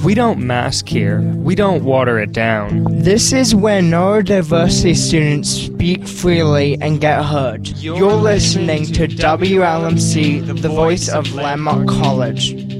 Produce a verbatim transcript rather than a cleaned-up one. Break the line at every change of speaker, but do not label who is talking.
We don't mask here. We don't water it down.
This is where neurodiversity students speak freely and get heard. You're listening to W L M C, the voice of Landmark College.